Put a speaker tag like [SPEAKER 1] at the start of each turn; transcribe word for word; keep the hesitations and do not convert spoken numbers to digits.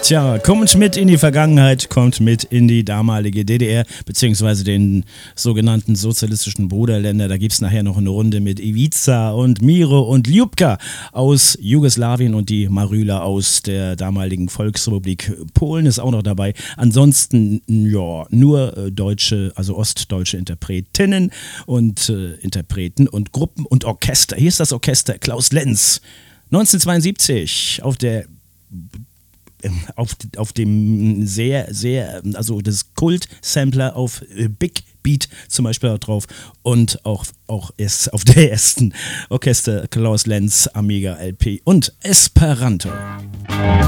[SPEAKER 1] Tja, kommt mit in die Vergangenheit, kommt mit in die damalige D D R, beziehungsweise den sogenannten sozialistischen Bruderländer. Da gibt es nachher noch eine Runde mit Ivica und Miro und Ljubka aus Jugoslawien und die Marüla aus der damaligen Volksrepublik Polen ist auch noch dabei. Ansonsten, ja, nur äh, deutsche, also ostdeutsche Interpretinnen und äh, Interpreten und Gruppen und Orchester. Hier ist das Orchester Klaus Lenz. neunzehnhundertzweiundsiebzig auf der Auf, auf dem sehr, sehr, also das Kult-Sampler auf Big Beat zum Beispiel auch drauf und auch, auch ist auf der ersten Orchester Klaus Lenz Amiga L P und Esperanto.